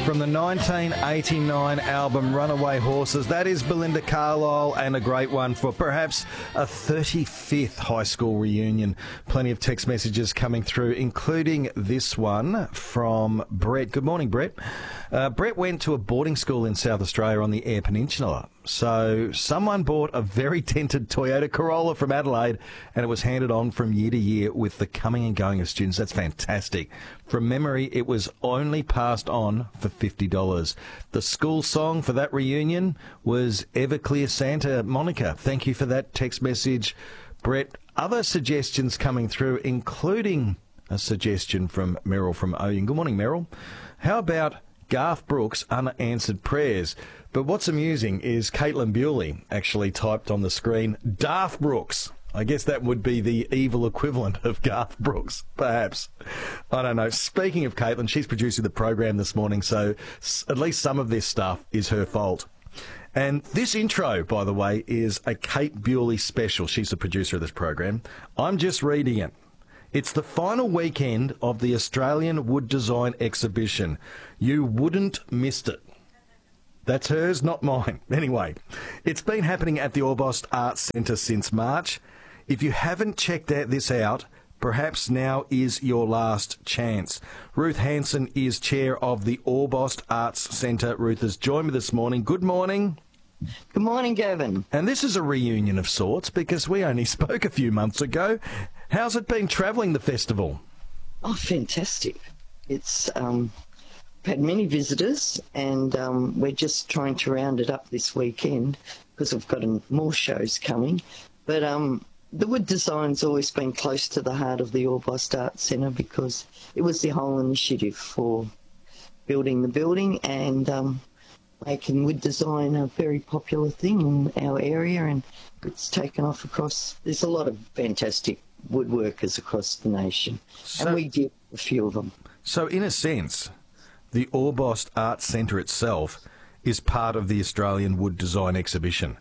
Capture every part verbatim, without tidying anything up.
From the nineteen eighty-nine album Runaway Horses, that is Belinda Carlisle, and a great one for perhaps a thirty-fifth high school reunion. Plenty of text messages coming through, including this one from Brett. Good morning, Brett. Uh, Brett went to a boarding school in South Australia on the Eyre Peninsula. So someone bought a very dented Toyota Corolla from Adelaide, and it was handed on from year to year with the coming and going of students. That's fantastic. From memory, it was only passed on for fifty dollars. The school song for that reunion was Everclear Santa. Monica, thank you for that text message. Brett, other suggestions coming through, including a suggestion from Meryl from Oyen. Good morning, Meryl. How about Garth Brooks' Unanswered Prayers? But what's amusing is Caitlin Bewley actually typed on the screen, Darth Brooks. I guess that would be the evil equivalent of Garth Brooks, perhaps. I don't know. Speaking of Caitlin, she's producing the program this morning, so at least some of this stuff is her fault. And this intro, by the way, is a Kate Bewley special. She's the producer of this program. I'm just reading it. It's the final weekend of the Australian Wood Design Exhibition. You wouldn't missed it. That's hers, not mine. Anyway, it's been happening at the Orbost Arts Centre since March. If you haven't checked out this out, perhaps now is your last chance. Ruth Hanson is chair of the Orbost Arts Centre. Ruth has joined me this morning. Good morning. Good morning, Gavin. And this is a reunion of sorts because we only spoke a few months ago. How's it been travelling the festival? Oh, fantastic. It's um, had many visitors, and um, we're just trying to round it up this weekend because we've got um, more shows coming. But um, the wood design's always been close to the heart of the Orbost Arts Centre because it was the whole initiative for building the building and um, making wood design a very popular thing in our area, and it's taken off across. There's a lot of fantastic woodworkers across the nation, so, and we did a few of them. So in a sense, the Orbost Arts Centre itself is part of the Australian Wood Design Exhibition.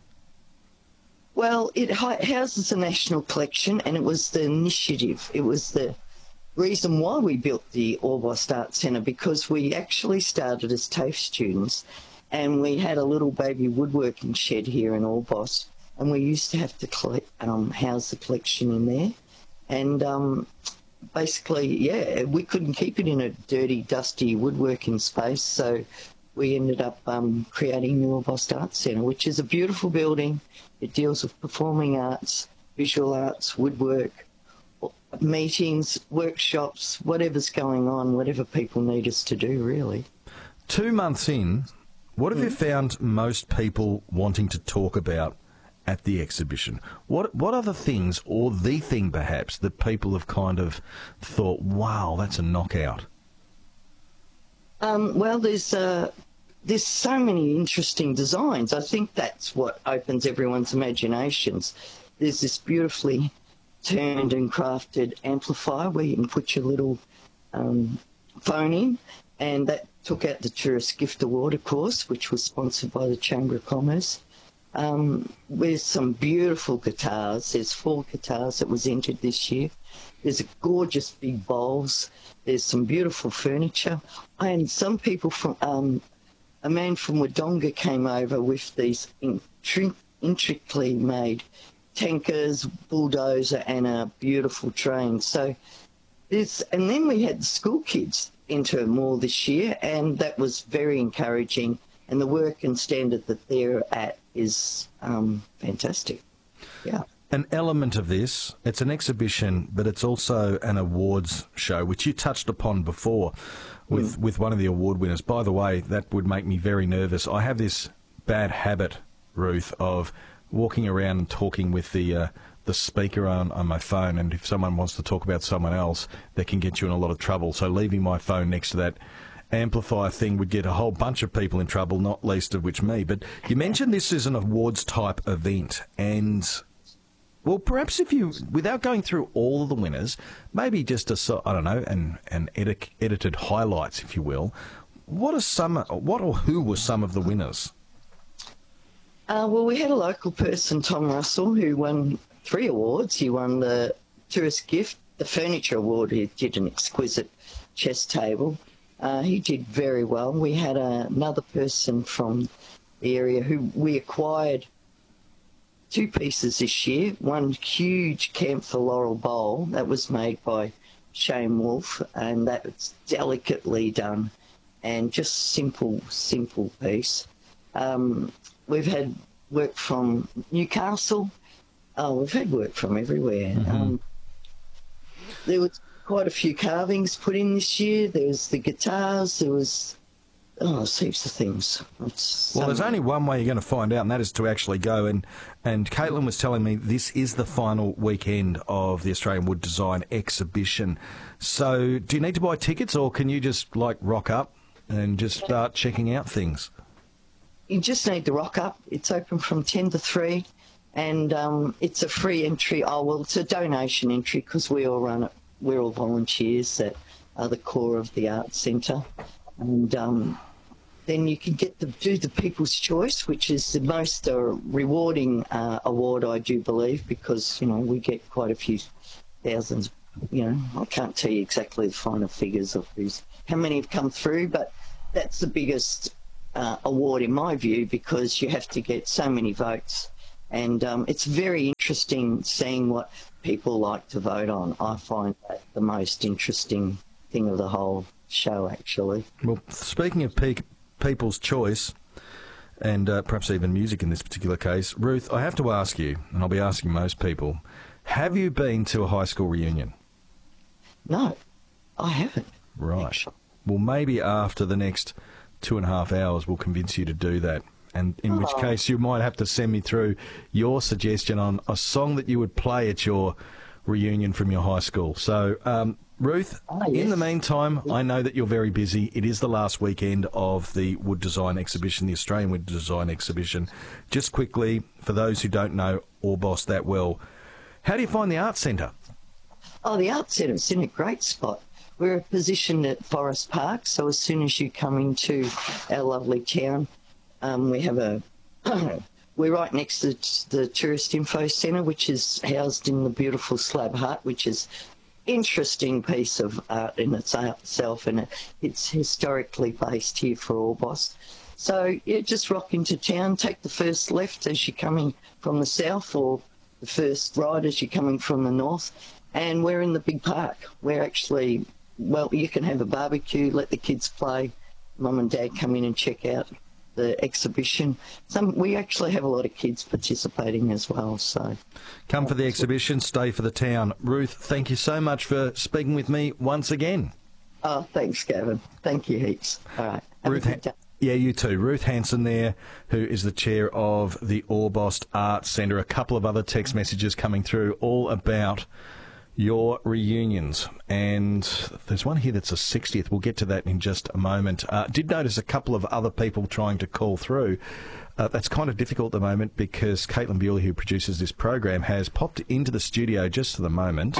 Well, it houses a national collection, and it was the initiative. It was the reason why we built the Orbost Arts Centre, because we actually started as TAFE students, and we had a little baby woodworking shed here in Orbost, and we used to have to collect, um, house the collection in there. And um, basically, yeah, we couldn't keep it in a dirty, dusty woodworking space, so we ended up um, creating the Orbost Arts Centre, which is a beautiful building. It deals with performing arts, visual arts, woodwork, meetings, workshops, whatever's going on, whatever people need us to do, really. Two months in, what have mm. you found most people wanting to talk about at the exhibition? What what are the things, or the thing perhaps, that people have kind of thought, wow, that's a knockout? Um, well, there's uh, there's so many interesting designs. I think that's what opens everyone's imaginations. There's this beautifully turned and crafted amplifier where you can put your little um, phone in, and that took out the Tourist Gift Award, of course, which was sponsored by the Chamber of Commerce. Um, with some beautiful guitars. There's four guitars that was entered this year. There's a gorgeous big bowls. There's some beautiful furniture. And some people from, um, a man from Wodonga came over with these intri- intricately made tankers, bulldozer, and a beautiful train. So there's, and then we had the school kids enter more this year, and that was very encouraging. And the work and standard that they're at is um, fantastic. Yeah. An element of this, it's an exhibition, but it's also an awards show, which you touched upon before with, mm. with one of the award winners. By the way, that would make me very nervous. I have this bad habit, Ruth, of walking around and talking with the uh, the speaker on, on my phone, and if someone wants to talk about someone else, that can get you in a lot of trouble. So leaving my phone next to that amplifier thing would get a whole bunch of people in trouble, not least of which me. But you mentioned this is an awards type event, and well, perhaps if you, without going through all of the winners, maybe just a, I don't know, an, an edit, edited highlights, if you will. What are some, what or who were some of the winners? Uh, well, we had a local person, Tom Russell, who won three awards. He won the Tourist Gift, the Furniture Award. He did an exquisite chess table. Uh, he did very well. We had uh, another person from the area who we acquired two pieces this year. One huge camphor laurel bowl that was made by Shane Wolfe, and that was delicately done and just simple, simple piece. Um, we've had work from Newcastle. Oh, we've had work from everywhere. Mm-hmm. Um, there was quite a few carvings put in this year. There was the guitars. There was oh, heaps of things. It's, well, um, there's only one way you're going to find out, and that is to actually go. And, and Caitlin was telling me this is the final weekend of the Australian Wood Design Exhibition. So do you need to buy tickets, or can you just, like, rock up and just start checking out things? You just need to rock up. It's open from ten to three, and um, it's a free entry. Oh, well, it's a donation entry because we all run it. We're all volunteers that are the core of the Arts Centre. And um, then you can get to do the People's Choice, which is the most uh, rewarding uh, award, I do believe, because, you know, we get quite a few thousands. You know, I can't tell you exactly the final figures of who's, how many have come through, but that's the biggest uh, award in my view, because you have to get so many votes. And um, it's very interesting seeing what people like to vote on. I find that the most interesting thing of the whole show, actually. Well, speaking of pe- People's Choice, and uh, perhaps even music in this particular case, Ruth, I have to ask you, and I'll be asking most people, have you been to a high school reunion? No, I haven't. Right. Actually. Well, maybe after the next two and a half hours we'll convince you to do that. And in oh. which case you might have to send me through your suggestion on a song that you would play at your reunion from your high school. So, um, Ruth, oh, yes. in the meantime, I know that you're very busy. It is the last weekend of the Wood Design Exhibition, the Australian Wood Design Exhibition. Just quickly, for those who don't know Orbost that well, how do you find the Arts Centre? Oh, the Arts Centre is in a great spot. We're positioned at Forest Park, so as soon as you come into our lovely town, um, we have a... we're right next to the Tourist Info Centre, which is housed in the beautiful slab hut, which is interesting piece of art in itself, and it's historically based here for Orbost. So, yeah, just rock into town, take the first left as you're coming from the south, or the first right as you're coming from the north, and we're in the big park. We're actually, well, you can have a barbecue, let the kids play, mum and dad come in and check out the exhibition. Some we actually have a lot of kids participating as well. So come for the exhibition, stay for the town. Ruth, thank you so much for speaking with me once again. Oh, thanks, Gavin. Thank you heaps. All right. Have Ruth, ha- yeah, you too. Ruth Hanson there, who is the chair of the Orbost Arts Centre. A couple of other text messages coming through all about your reunions, and there's one here that's a sixtieth. We'll get to that in just a moment. Uh, did notice a couple of other people trying to call through. Uh, that's kind of difficult at the moment because Caitlin Bewley, who produces this program, has popped into the studio just for the moment.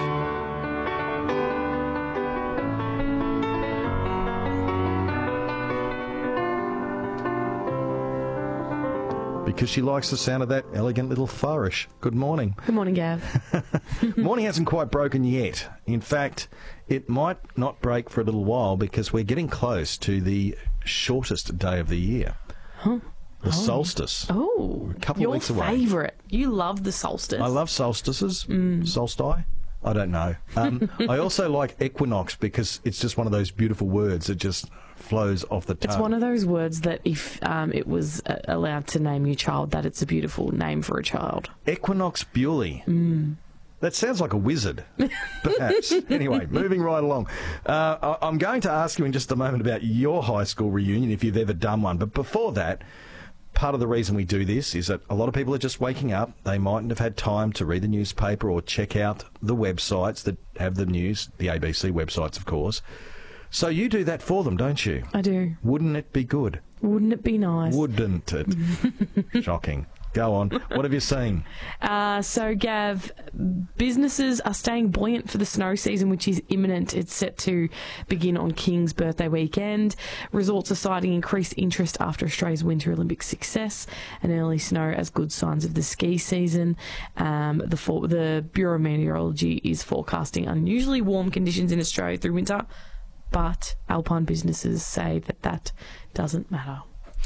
Because she likes the sound of that elegant little flourish. Good morning. Good morning, Gav. Morning hasn't quite broken yet. In fact, it might not break for a little while because we're getting close to the shortest day of the year. Huh? The oh. solstice. Oh, a couple your of weeks away. favourite. You love the solstice. I love solstices. Mm. Solstice? I don't know. Um, I also like equinox because it's just one of those beautiful words that just flows off the tongue. It's one of those words that if um, it was uh, allowed to name your child, that it's a beautiful name for a child. Equinox Bewley. Mm. That sounds like a wizard, perhaps. Anyway, moving right along. Uh, I- I'm going to ask you in just a moment about your high school reunion, if you've ever done one. But before that, part of the reason we do this is that a lot of people are just waking up. They mightn't have had time to read the newspaper or check out the websites that have the news, the A B C websites, of course. So you do that for them, don't you? I do. Wouldn't it be good? Wouldn't it be nice? Wouldn't it? Shocking. Go on. What have you seen? Uh, so, Gav, businesses are staying buoyant for the snow season, which is imminent. It's set to begin on King's birthday weekend. Resorts are citing increased interest after Australia's Winter Olympic success and early snow as good signs of the ski season. Um, the, for- the Bureau of Meteorology is forecasting unusually warm conditions in Australia through winter. but Alpine businesses say that that doesn't matter.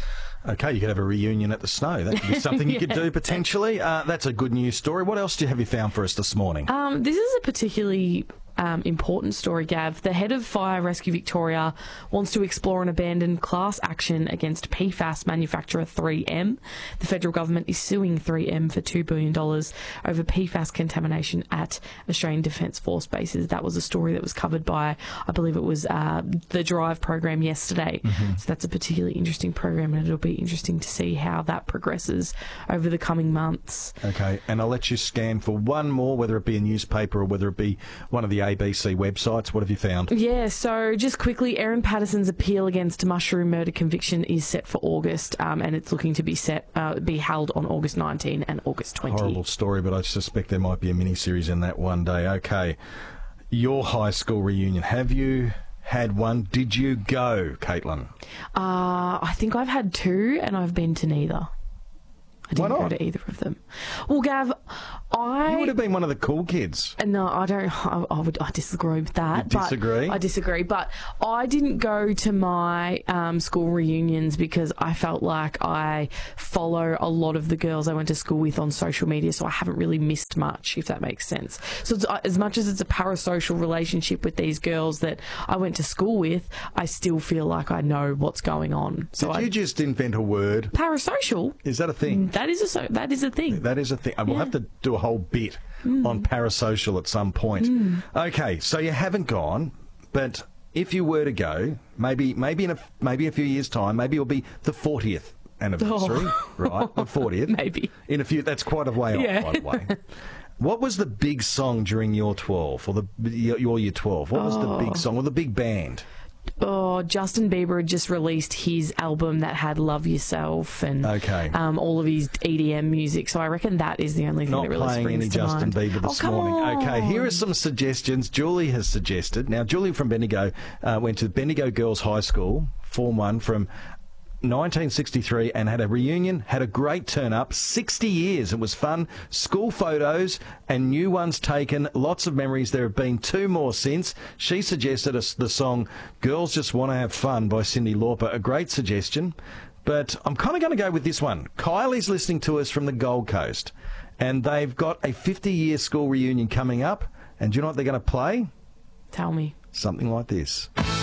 Okay, you could have a reunion at the Snow. That could be something you Yeah. could do potentially. Uh, that's a good news story. What else do you have you found for us this morning? Um, this is a particularly um, important story, Gav. The head of Fire Rescue Victoria wants to explore an abandoned class action against P FAS manufacturer three M. The federal government is suing three M for two billion dollars over P FAS contamination at Australian Defence Force bases. That was a story that was covered by, I believe it was uh, the Drive program yesterday. Mm-hmm. So that's a particularly interesting program, and it'll be interesting to see how that progresses over the coming months. Okay, and I'll let you scan for one more, whether it be a newspaper or whether it be one of the A B C websites. What have you found? Yeah, so just quickly, Erin Patterson's appeal against mushroom murder conviction is set for August, um, and it's looking to be set uh, be held on August nineteenth and August twentieth. Horrible story, but I suspect there might be a mini-series in that one day. Okay, your high school reunion. Have you had one? Did you go, Caitlin? Uh, I think I've had two, and I've been to neither. I didn't Why go not? to either of them. Well, Gav, I... You would have been one of the cool kids. No, I don't. I, I would. I disagree with that. You disagree? But I disagree. But I didn't go to my um, school reunions because I felt like I follow a lot of the girls I went to school with on social media, so I haven't really missed much, if that makes sense. So it's, uh, as much as it's a parasocial relationship with these girls that I went to school with, I still feel like I know what's going on. So Did I, you just invent a word? parasocial? Is that a thing? That is a so, that is a thing. That is a thing. We'll Yeah. have to do a whole bit Mm. on parasocial at some point. Mm. Okay, so you haven't gone, but if you were to go, maybe maybe in a maybe a few years' time, maybe it'll be the fortieth anniversary, Oh. right? The fortieth, Maybe. in a few. That's quite a way Yeah. off, by the way. What was the big song during your twelve or the your, your year twelve? What was the big song or the big band? Oh, Justin Bieber had just released his album that had Love Yourself and Okay. um, all of his E D M music. So I reckon that is the only thing Not that really playing springs any to Justin mind. Bieber this oh, come morning. On. Okay, here are some suggestions Julie has suggested. Now, Julie from Bendigo uh, went to Bendigo Girls High School, Form one, from nineteen sixty-three and had a reunion, had a great turn-up, sixty years. It was fun. School photos and new ones taken. Lots of memories. There have been two more since. She suggested us the song Girls Just Want to Have Fun by Cyndi Lauper. A great suggestion. But I'm kind of going to go with this one. Kylie's listening to us from the Gold Coast, and they've got a fifty-year school reunion coming up. And do you know what they're going to play? Tell me. Something like this.